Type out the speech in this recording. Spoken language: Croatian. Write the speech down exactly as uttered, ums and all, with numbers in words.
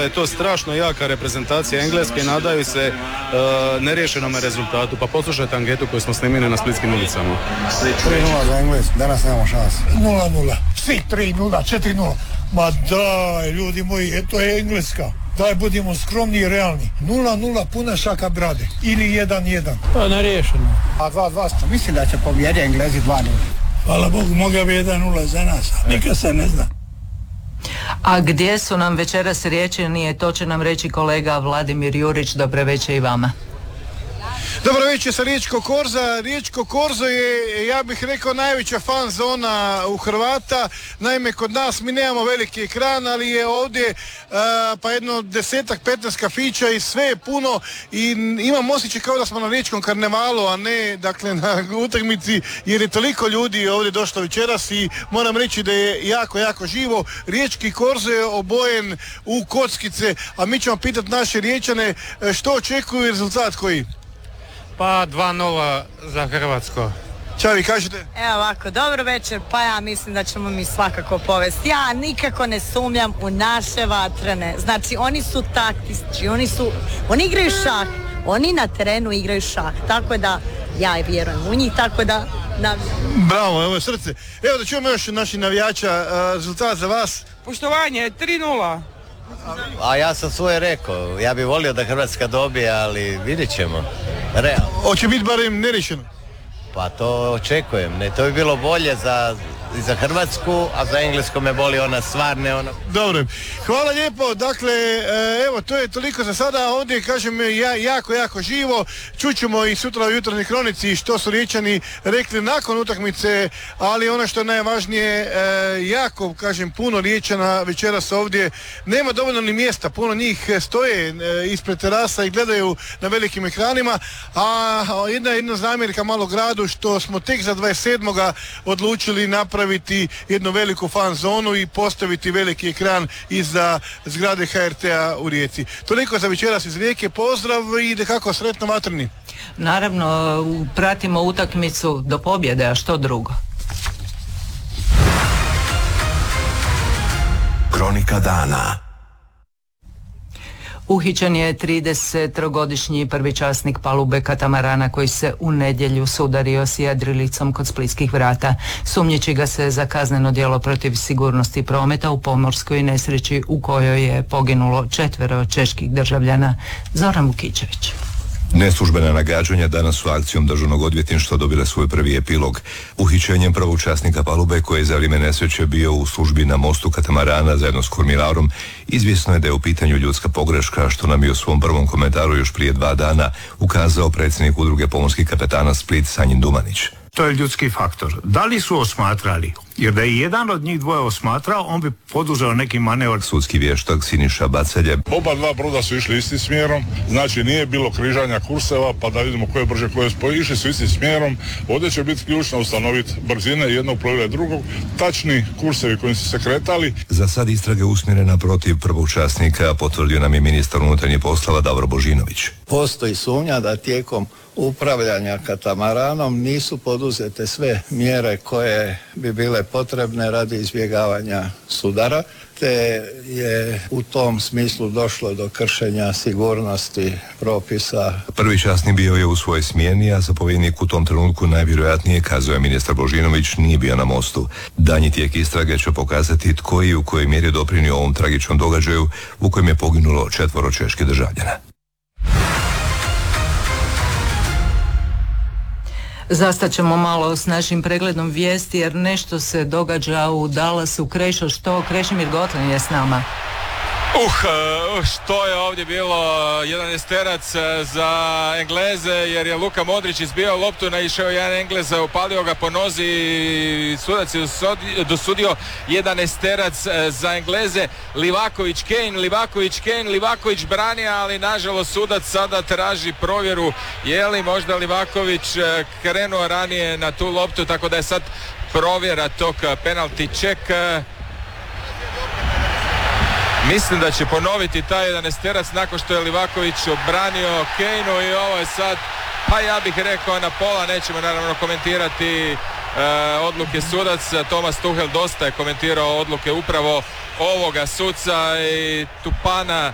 je to strašno jaka reprezentacija Engleske i nadaju se uh, neriješenom rezultatu. Pa poslušajte anketu koju smo snimili na splitskim ulicama. tri nula za Engles, danas nemamo šanse. nula nula, svi tri nula, četiri nula. Ma daj, ljudi moji, to je Engleska. Daj, budimo skromni i realni. nula nula puna šaka brade. Ili jedan jedan. Pa neriješeno. A dva dva, mislim da će pobjedi Englezi dva nula. Hvala Bogu, mogao bi jedan nula za nas, nikad se ne zna. A gdje su nam večeras Riječani, to će nam reći kolega Vladimir Jurić. Dobre večer i vama. Dobro večer sa Riječko Korza. Riječko Korzo je, ja bih rekao, najveća fan zona u Hrvata. Naime, kod nas mi nemamo veliki ekran, ali je ovdje a, pa jedno desetak, petnaest kafića i sve je puno i imam osjećaj kao da smo na Riječkom karnevalu, a ne dakle na utakmici, jer je toliko ljudi ovdje došlo večeras i moram reći da je jako, jako živo. Riječki Korzo je obojen u kockice, a mi ćemo pitati naše Riječane što očekuju, rezultat koji? Pa dva nula za Hrvatsko. Šta vi kažete? Evo ovako, dobro večer, pa ja mislim da ćemo mi svakako povesti. Ja nikako ne sumnjam u naše vatrene. Znači, oni su taktični, oni su, oni igraju šah, oni na terenu igraju šah, tako da ja vjerujem u njih, tako da navijam. Bravo, evo je srce. Evo da čujemo još naših navijača, rezultat za vas. Poštovanje, tri nula. A ja sam svoje rekao, ja bih volio da Hrvatska dobije, ali vidjet ćemo. Realno. Hoće biti barem nerišeno? Pa to očekujem, ne, to bi bilo bolje za, za Hrvatsku, a za Englesku me boli ona stvarne ono. Dobro, hvala lijepo, dakle, evo, to je toliko za sada, ovdje kažem ja, jako, jako živo, čućemo i sutra u jutarnjoj kronici što su Riječani rekli nakon utakmice, ali ono što je najvažnije, jako, kažem, puno Riječana večeras ovdje, nema dovoljno ni mjesta, puno njih stoje ispred terasa i gledaju na velikim ekranima, a jedna, jedna zamjerka malo gradu što smo tek za dvadeset sedmog odlučili napraviti jednu veliku fan zonu i postaviti veliki ekran iza zgrade ha er te-a u Rijeci. Toliko za večeras iz Rijeke, pozdrav i dekako sretno vatreni. Naravno, pratimo utakmicu do pobjede, a što drugo? Kronika dana. Uhićen je tridesettrogodišnji prvi časnik palube katamarana koji se u nedjelju sudario s jedrilicom kod splitskih vrata. Sumnjiči ga se za kazneno djelo protiv sigurnosti prometa u pomorskoj nesreći u kojoj je poginulo četvero čeških državljana. Zoran Vukičević. Neslužbena nagađanja danas su akcijom državnog odvjetništva dobile svoj prvi epilog. Uhićenjem prvog časnika palube koji je za vrijeme nesreće bio u službi na mostu katamarana zajedno s kormirarom, izvjesno je da je u pitanju ljudska pogreška, što nam je u svom prvom komentaru još prije dva dana ukazao predsjednik udruge pomorskih kapetana Split Sanjin Dumanić. To je ljudski faktor. Da li su osmatrali? Jer da je jedan od njih dvoje osmatrao, on bi poduzeo neki manevar. Sudski vještak Siniša Bacelje. Oba dva broda su išli istim smjerom, znači nije bilo križanja kurseva, pa da vidimo ko je brže, ko je spoj. Išli su istim smjerom, ovdje će biti ključno ustanoviti brzine jednog plovila i drugog, tačni kursevi kojim su se kretali. Za sad istrage usmjerena protiv prvog časnika, potvrdio nam je ministar unutarnjih poslova Davor Božinović. Postoji sumnja da tijekom upravljanja katamaranom nisu poduzete sve mjere koje bi bile potrebne radi izbjegavanja sudara, te je u tom smislu došlo do kršenja sigurnosti propisa. Prvi časnik bio je u svojoj smjeni, a zapovjednik u tom trenutku najvjerojatnije, kazuje ministar Božinović, nije bio na mostu. Danji tijek istrage će pokazati tko i u kojoj mjeri doprinio ovom tragičnom događaju u kojem je poginulo četvoro čeških državljana. Zastaćemo malo s našim pregledom vijesti jer nešto se događa u Dallasu. Krešo, što? Krešimir Gotlin je s nama. Uh, što je ovdje bilo, jedan esterac za Engleze jer je Luka Modrić izbio loptu, naišao jedan Englez, upalio ga po nozi i sudac je dosudio jedan esterac za Engleze. Livaković Kane, Livaković Kane, Livaković brani, ali nažalost sudac sada traži provjeru je li možda Livaković krenuo ranije na tu loptu, tako da je sad provjera tog penalty check. Mislim da će ponoviti taj jedan esterac nakon što je Livaković obranio Kejnu i ovo je sad, pa ja bih rekao na pola, nećemo naravno komentirati e, odluke sudaca. Thomas Tuchel dosta je komentirao odluke upravo ovoga suca i Tupana